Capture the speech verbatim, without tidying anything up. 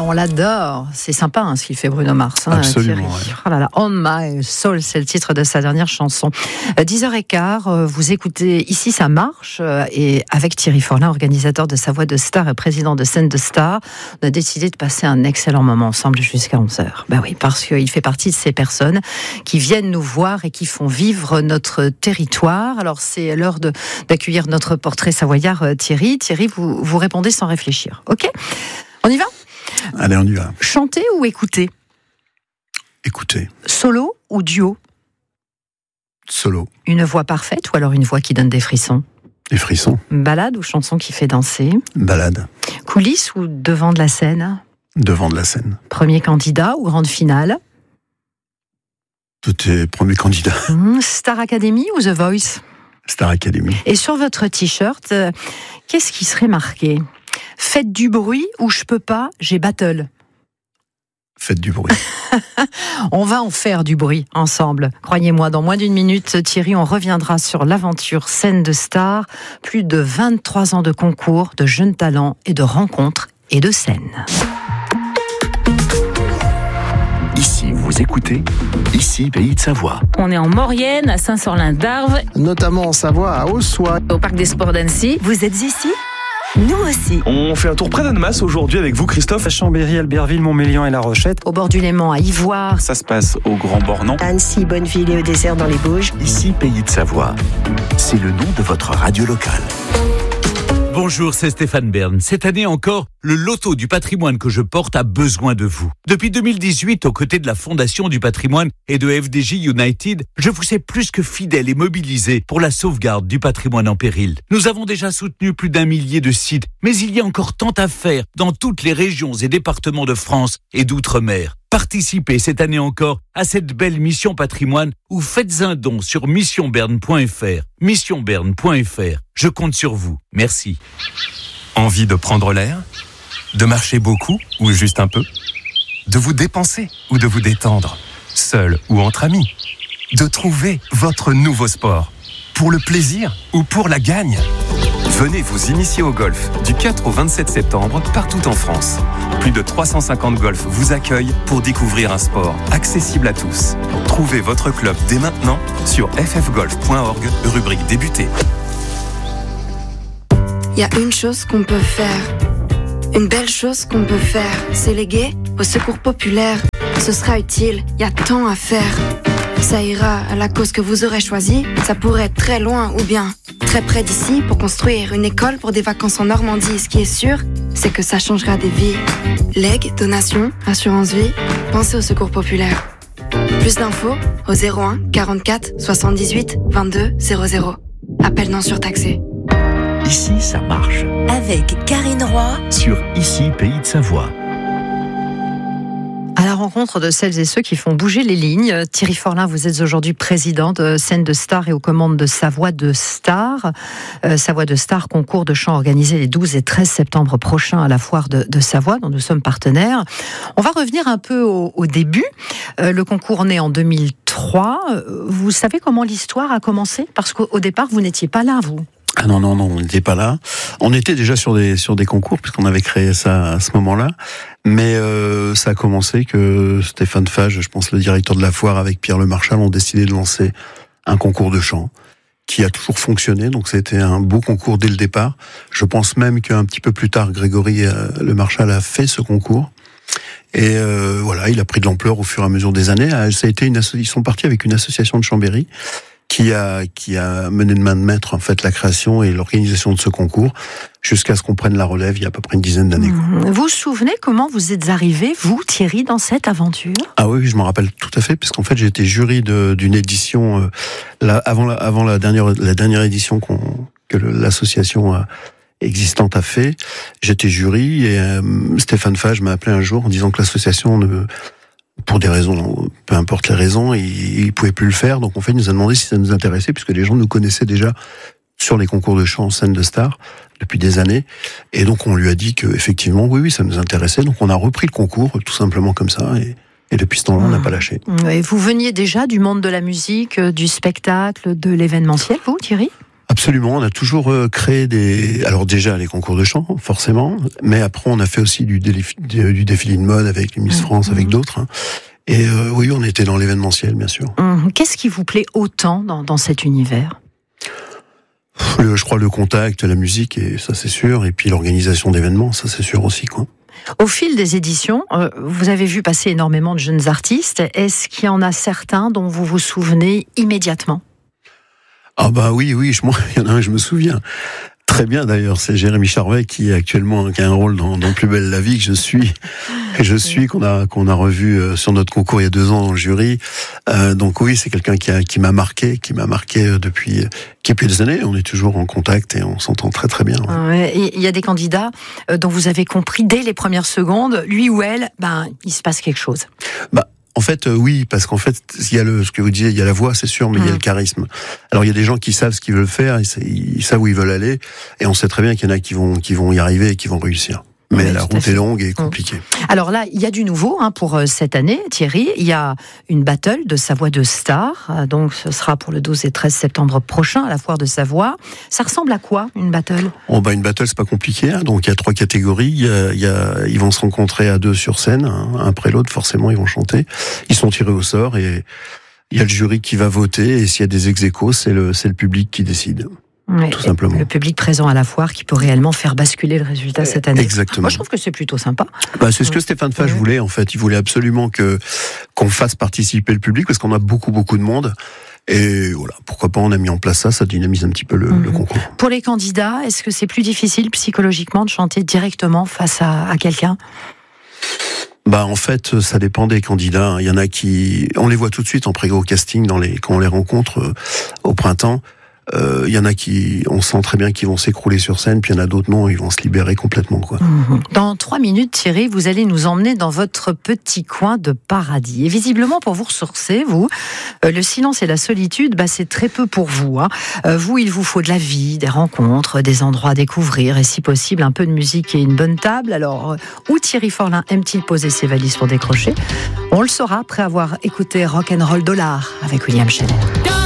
on l'adore. C'est sympa hein, ce qu'il fait Bruno Mars. Hein, Absolument. Thierry. Ouais. Oh là là, On My Soul, c'est le titre de sa dernière chanson. dix heures quinze, vous écoutez Ici ça marche, et avec Thierry Forlin, organisateur de Sa Voix de Star et président de Scène de Star, on a décidé de passer un excellent moment ensemble jusqu'à onze heures. Ben oui, parce qu'il fait partie de ces personnes qui viennent nous voir et qui font vivre notre territoire. Alors c'est l'heure de, d'accueillir notre portrait savoyard Thierry. Thierry, vous, vous répondez sans réfléchir. Ok ? On y va ? Allez, on y va. Chanter ou écouter ? Écoutez. Solo ou duo ? Solo. Une voix parfaite ou alors une voix qui donne des frissons ? Des frissons. Balade ou chanson qui fait danser ? Balade. Coulisses ou devant de la scène ? Devant de la scène. Premier candidat ou grande finale ? Tout est premier candidat. Mmh, Star Academy ou The Voice ? Star Academy. Et sur votre t-shirt, euh, qu'est-ce qui serait marqué ? Faites du bruit ou je peux pas, j'ai battle. Faites du bruit. On va en faire du bruit ensemble. Croyez-moi, dans moins d'une minute, Thierry, on reviendra sur l'aventure Scène de Star. Plus de vingt-trois ans de concours, de jeunes talents et de rencontres et de scènes. Ici, vous écoutez, ici, Pays de Savoie. On est en Maurienne, à Saint-Sorlin-d'Arves, notamment en Savoie, à Ossois. au Parc des Sports d'Annecy. Vous êtes ici ? Nous aussi. On fait un tour près d'Annemasse aujourd'hui avec vous, Christophe. Chambéry, Albertville, Montmélian et La Rochette. Au bord du Léman, à Ivoire. Ça se passe au Grand Bornand. Annecy, Bonneville et Eudessert dans les Bauges. Ici, Pays de Savoie. C'est le nom de votre radio locale. Bonjour, c'est Stéphane Bern. Cette année encore, le loto du patrimoine que je porte a besoin de vous. Depuis deux mille dix-huit, aux côtés de la Fondation du patrimoine et de F D J United, je vous sais plus que fidèle et mobilisé pour la sauvegarde du patrimoine en péril. Nous avons déjà soutenu plus d'un millier de sites, mais il y a encore tant à faire dans toutes les régions et départements de France et d'outre-mer. Participez cette année encore à cette belle mission patrimoine ou faites un don sur mission berne point f r. mission berne point f r. Je compte sur vous. Merci. Envie de prendre l'air ? De marcher beaucoup ou juste un peu ? De vous dépenser ou de vous détendre ? Seul ou entre amis ? De trouver votre nouveau sport ? Pour le plaisir ou pour la gagne ? Venez vous initier au golf du quatre au vingt-sept septembre partout en France. Plus de trois cent cinquante golfs vous accueillent pour découvrir un sport accessible à tous. Trouvez votre club dès maintenant sur f f golf point org, rubrique débuter. Il y a une chose qu'on peut faire, une belle chose qu'on peut faire, c'est léguer au secours populaire. Ce sera utile, il y a tant à faire. Ça ira à la cause que vous aurez choisie, ça pourrait être très loin ou bien très près d'ici pour construire une école pour des vacances en Normandie. Ce qui est sûr, c'est que ça changera des vies. Legs, donations, assurance vie, pensez au secours populaire. Plus d'infos au zéro un quarante-quatre soixante-dix-huit vingt-deux zéro zéro. Appel non surtaxé. Ici, ça marche. Avec Karine Roy. Sur Ici, Pays de Savoie. À la rencontre de celles et ceux qui font bouger les lignes. Thierry Forlin, vous êtes aujourd'hui président de Scène de Star et aux commandes de Sa Voix de Star. Euh, Sa Voix de Star, concours de chant organisé les douze et treize septembre prochains à la foire de, de Savoie, dont nous sommes partenaires. On va revenir un peu au, au début. Euh, le concours naît en deux mille trois. Vous savez comment l'histoire a commencé ? Parce qu'au départ, vous n'étiez pas là, vous. Ah non, non, non, on n'était pas là. On était déjà sur des sur des concours, puisqu'on avait créé ça à ce moment-là. Mais euh, ça a commencé que Stéphane Fage, je pense le directeur de la foire, avec Pierre Le Marchal, ont décidé de lancer un concours de chant qui a toujours fonctionné. Donc c'était un beau concours dès le départ. Je pense même qu'un petit peu plus tard, Grégory euh, Le Marchal a fait ce concours. Et euh, voilà, il a pris de l'ampleur au fur et à mesure des années. Ça a été une asso- ils sont partis avec une association de Chambéry qui a qui a mené de main de maître en fait la création et l'organisation de ce concours jusqu'à ce qu'on prenne la relève il y a à peu près une dizaine d'années. Vous vous souvenez comment vous êtes arrivé, vous, Thierry, dans cette aventure ? Ah oui, je m'en rappelle tout à fait, puisqu'en fait j'ai été jury de, d'une édition euh, là, avant la, avant la dernière la dernière édition qu'on, que le, l'association a, existante a fait. J'étais jury et euh, Stéphane Fage m'a appelé un jour en disant que l'association ne pour des raisons, peu importe les raisons, il, il pouvait plus le faire. Donc en fait, il nous a demandé si ça nous intéressait, puisque les gens nous connaissaient déjà sur les concours de chant en Scène de Star depuis des années. Et donc on lui a dit que effectivement, oui, oui, ça nous intéressait. Donc on a repris le concours tout simplement comme ça. Et, et depuis ce temps-là, on n'a pas lâché. Et vous veniez déjà du monde de la musique, du spectacle, de l'événementiel, vous, Thierry ? Absolument, on a toujours euh, créé des... Alors déjà les concours de chant, forcément, mais après on a fait aussi du, défi... du défilé de mode avec les Miss France, mmh. avec d'autres. Hein. Et euh, oui, on était dans l'événementiel, bien sûr. Mmh. Qu'est-ce qui vous plaît autant dans, dans cet univers ? le, Je crois le contact, la musique, et ça c'est sûr, et puis l'organisation d'événements, ça c'est sûr aussi, quoi. Au fil des éditions, euh, vous avez vu passer énormément de jeunes artistes. Est-ce qu'il y en a certains dont vous vous souvenez immédiatement ? Ah bah oui, oui, je, moi, il y en a un, je me souviens très bien d'ailleurs, c'est Jérémy Charvet qui est actuellement qui a un rôle dans, dans Plus belle la vie que je suis, et je suis qu'on a qu'on a revu sur notre concours il y a deux ans dans le jury. Euh, donc oui, c'est quelqu'un qui a qui m'a marqué, qui m'a marqué depuis qui depuis des années. On est toujours en contact et on s'entend très très bien. Ouais. Il y a des candidats dont vous avez compris dès les premières secondes, lui ou elle, ben il se passe quelque chose. Bah. En fait, euh, oui, parce qu'en fait, il y a le, ce que vous disiez, il y a la voix, c'est sûr, mais mmh. il y a le charisme. Alors, il y a des gens qui savent ce qu'ils veulent faire, ils, ils savent où ils veulent aller, et on sait très bien qu'il y en a qui vont, qui vont y arriver et qui vont réussir. Mais oui, la route est longue et compliquée. Alors là, il y a du nouveau hein, pour cette année, Thierry. Il y a une battle de Savoie de Stars. Donc, ce sera pour le douze et treize septembre prochain à la Foire de Savoie. Ça ressemble à quoi, une battle ? Oh, bah, une battle, c'est pas compliqué. Hein. Donc, il y a trois catégories. Il y a, il y a, ils vont se rencontrer à deux sur scène, hein, un après l'autre. Forcément, ils vont chanter. Ils sont tirés au sort et il y a le jury qui va voter. Et s'il y a des ex-aequos, c'est le, c'est le public qui décide. Oui, tout simplement. Le public présent à la foire qui peut réellement faire basculer le résultat cette année. Exactement. Moi, je trouve que c'est plutôt sympa. Bah, c'est ce que Stéphane Fage oui. voulait, en fait. Il voulait absolument que, qu'on fasse participer le public parce qu'on a beaucoup, beaucoup de monde. Et voilà, pourquoi pas, on a mis en place ça, ça dynamise un petit peu le, mmh. le concours. Pour les candidats, est-ce que c'est plus difficile psychologiquement de chanter directement face à, à quelqu'un ? Bah en fait, ça dépend des candidats. Il y en a qui, on les voit tout de suite en pré-go casting dans les, quand on les rencontre euh, au printemps. Il euh, y en a qui, on sent très bien qu'ils vont s'écrouler sur scène, puis il y en a d'autres non, ils vont se libérer complètement, quoi. Dans trois minutes, Thierry, vous allez nous emmener dans votre petit coin de paradis. Et visiblement, pour vous ressourcer, vous, euh, le silence et la solitude, bah, c'est très peu pour vous. Hein. Euh, vous, il vous faut de la vie, des rencontres, des endroits à découvrir, et si possible, un peu de musique et une bonne table. Alors, euh, où Thierry Forlin aime-t-il poser ses valises pour décrocher ? On le saura après avoir écouté Rock'n'Roll Dollar avec William Scheller.